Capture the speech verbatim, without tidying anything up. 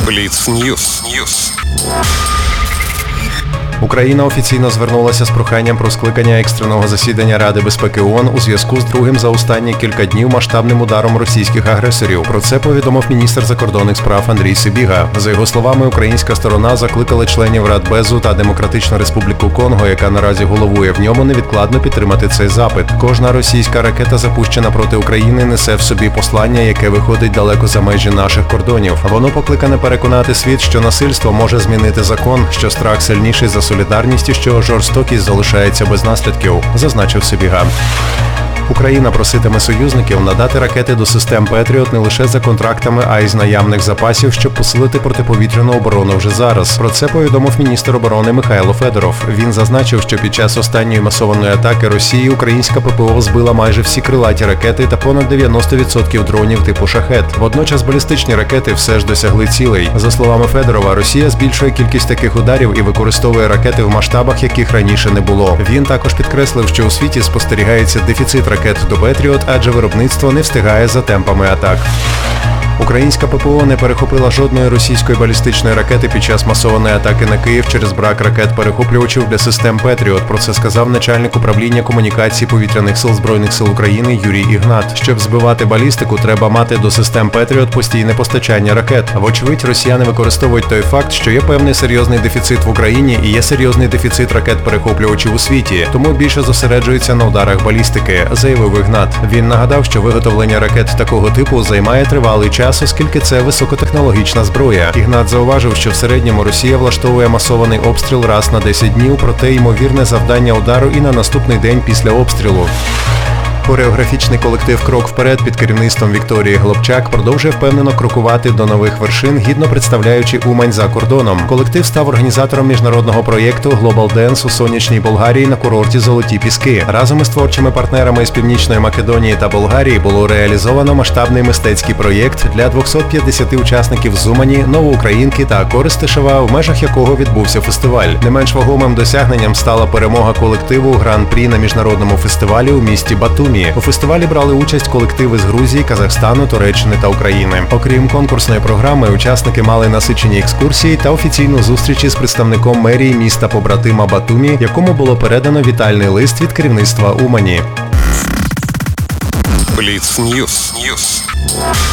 Бліц-Ньюс. Україна офіційно звернулася з проханням про скликання екстреного засідання Ради безпеки ООН у зв'язку з другим за останні кілька днів масштабним ударом російських агресорів. Про це повідомив міністр закордонних справ Андрій Сибіга. За його словами, українська сторона закликала членів Радбезу та Демократичну Республіку Конго, яка наразі головує в ньому, невідкладно підтримати цей запит. Кожна російська ракета, запущена проти України, несе в собі послання, яке виходить далеко за межі наших кордонів. Воно покликане переконати світ, що насильство може змінити закон, що страх сильніший за солідарність і що жорстокість залишається без наслідків, зазначив Сибіга. Україна проситиме союзників надати ракети до систем Петріот не лише за контрактами, а й з наявних запасів, щоб посилити протиповітряну оборону вже зараз. Про це повідомив міністр оборони Михайло Федоров. Він зазначив, що під час останньої масованої атаки Росії українська ППО збила майже всі крилаті ракети та понад дев'яносто відсотків дронів типу «Шахед». Водночас балістичні ракети все ж досягли цілей. За словами Федорова, Росія збільшує кількість таких ударів і використовує ракети в масштабах, яких раніше не було. Він також підкреслив, що у світі спостерігається дефіцит ракет до Петріот, адже виробництво не встигає за темпами атак. Українська ППО не перехопила жодної російської балістичної ракети під час масованої атаки на Київ через брак ракет-перехоплювачів для систем Петріот. Про це сказав начальник управління комунікації повітряних сил Збройних сил України Юрій Ігнат. Щоб збивати балістику, треба мати до систем Петріот постійне постачання ракет. Вочевидь, росіяни використовують той факт, що є певний серйозний дефіцит в Україні і є серйозний дефіцит ракет-перехоплювачів у світі, тому більше зосереджуються на ударах балістики, заявив Ігнат. Він нагадав, що виготовлення ракет такого типу займає тривалий час, оскільки це високотехнологічна зброя. Ігнат зауважив, що в середньому Росія влаштовує масований обстріл раз на десять днів, проте ймовірне завдання удару і на наступний день після обстрілу. Хореографічний колектив «Крок вперед» під керівництвом Вікторії Глобчак продовжує впевнено крокувати до нових вершин, гідно представляючи Умань за кордоном. Колектив став організатором міжнародного проєкту «Global Dance» у сонячній Болгарії на курорті Золоті Піски. Разом із творчими партнерами з Північної Македонії та Болгарії було реалізовано масштабний мистецький проєкт для двохсот п'ятдесяти учасників з Умані, Новоукраїнки та Коростишева, в межах якого відбувся фестиваль. Не менш вагомим досягненням стала перемога колективу Гран-прі на міжнародному фестивалі у місті Батумі. У фестивалі брали участь колективи з Грузії, Казахстану, Туреччини та України. Окрім конкурсної програми, учасники мали насичені екскурсії та офіційну зустріч із представником мерії міста-побратима Батумі, якому було передано вітальний лист від керівництва Умані. Бліц-Ньюс.